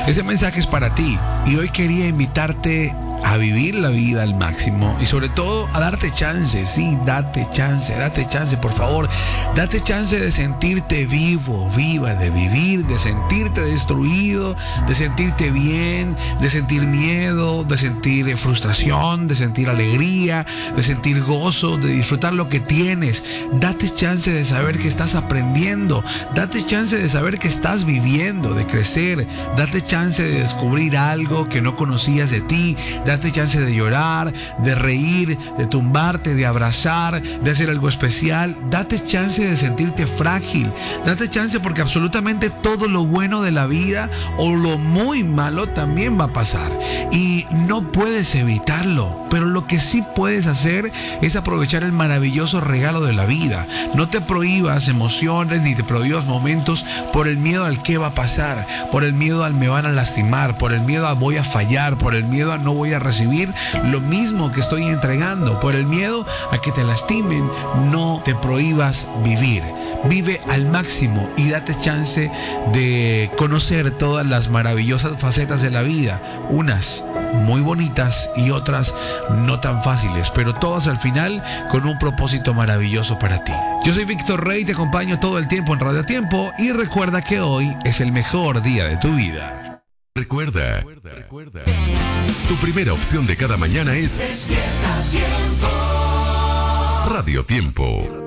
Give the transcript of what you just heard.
Ese mensaje es para ti y hoy quería invitarte a vivir la vida al máximo y sobre todo a darte chance, sí, date chance, por favor, date chance de sentirte vivo, viva, de vivir, de sentirte destruido, de sentirte bien, de sentir miedo, de sentir frustración, de sentir alegría, de sentir gozo, de disfrutar lo que tienes. Date chance de saber que estás aprendiendo, date chance de saber que estás viviendo, de crecer, date chance de descubrir algo que no conocías de ti. Date chance de llorar, de reír, de tumbarte, de abrazar, de hacer algo especial. Date chance de sentirte frágil. Date chance porque absolutamente todo lo bueno de la vida o lo muy malo también va a pasar. Y no puedes evitarlo. Pero lo que sí puedes hacer es aprovechar el maravilloso regalo de la vida. No te prohíbas emociones ni te prohíbas momentos por el miedo al qué va a pasar, por el miedo al me van a lastimar, por el miedo a voy a fallar, por el miedo a no voy a recibir lo mismo que estoy entregando, por el miedo a que te lastimen. No te prohíbas vivir. Vive al máximo y date chance de conocer todas las maravillosas facetas de la vida, unas muy bonitas y otras no tan fáciles, pero todas al final con un propósito maravilloso para ti. Yo soy Víctor Rey, te acompaño todo el tiempo en Radio Tiempo y recuerda que hoy es el mejor día de tu vida. Recuerda, tu primera opción de cada mañana es Despierta Tiempo. Radio Tiempo.